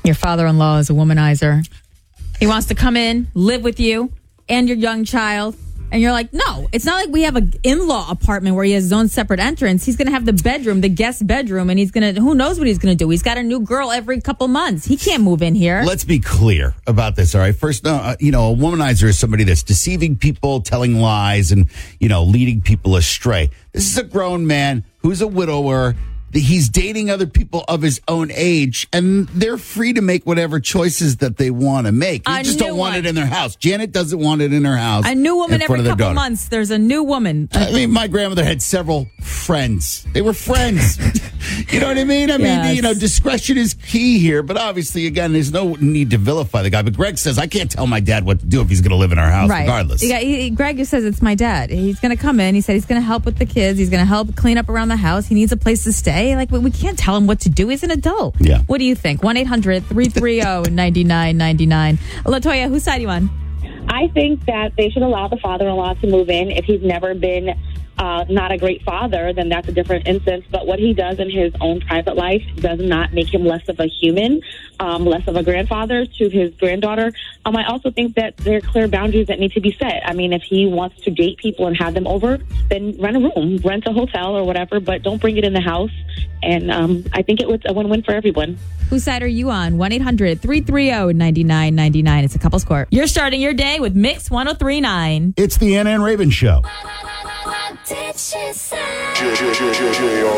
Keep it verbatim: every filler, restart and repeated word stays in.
Your father-in-law is a womanizer. He wants to come in, live with you and your young child. And you're like, no, it's not like we have an in-law apartment where he has his own separate entrance. He's going to have the bedroom, the guest bedroom, and he's going to, who knows what he's going to do? He's got a new girl every couple months. He can't move in here. Let's be clear about this, all right? First, uh, you know, a womanizer is somebody that's deceiving people, telling lies, and, you know, leading people astray. This is a grown man who's a widower. He's dating other people of his own age, and they're free to make whatever choices that they want to make. They A just don't new want one. it in their house. Janet doesn't want it in her house. A new woman in front every of their couple daughter. months. There's a new woman. I mean, my grandmother had several friends. They were friends. You know what I mean? I mean, Yes. you know, discretion is key here. But obviously, again, there's no need to vilify the guy. But Greg says, I can't tell my dad what to do if he's going to live in our house, Right. regardless. Yeah, he, Greg just says it's my dad. He's going to come in. He said he's going to help with the kids. He's going to help clean up around the house. He needs a place to stay. Like, we we can't tell him what to do. He's an adult. Yeah. What do you think? one eight hundred three three zero nine nine nine nine. LaToya, whose side are you on? I think that they should allow the father-in-law to move in. If he's never been uh, not a great father, then that's a different instance. But what he does in his own private life does not make him less of a human, um, less of a grandfather to his granddaughter. Um, I also think that there are clear boundaries that need to be set. I mean, if he wants to date people and have them over, then rent a room, rent a hotel or whatever, but don't bring it in the house. And um, I think it was a win-win for everyone. Whose side are you on? one eight hundred three three zero nine nine nine nine. It's a couple's court. You're starting your day with Mix one oh three point nine. It's the Ann Ann Raven Show. What did she say?